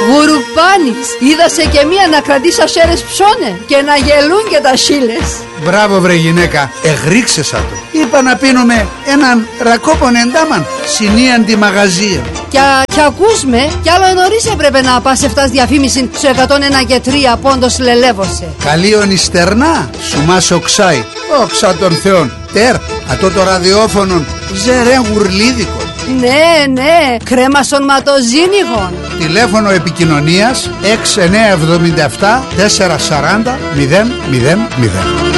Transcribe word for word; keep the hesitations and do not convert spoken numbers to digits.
Γουρουπάνης, είδασε και μία να κρατήσει ασέρες ψώνε και να γελούν και τα σίλες. Μπράβο βρε γυναίκα, εγρίξεσα το. Είπα να πίνουμε έναν ρακόπον εντάμαν, συνίαν τη μαγαζία. Κι, κι ακούς με, κι άλλο νωρίς έπρεπε να πας εφτάς διαφήμιση στο εκατόν ένα και τρία πόντος λελεύωσε. Καλίον ιστερνά, σου μας οξάει, όξα των θεών. Τερ, ατό το ραδιόφωνο, ζερέν γουρλίδικο. Ναι, ναι, κρέμα σωματοζήνικων. Τηλέφωνο επικοινωνίας έξι εννιά εβδομήντα επτά τετρακόσια σαράντα μηδέν μηδέν μηδέν.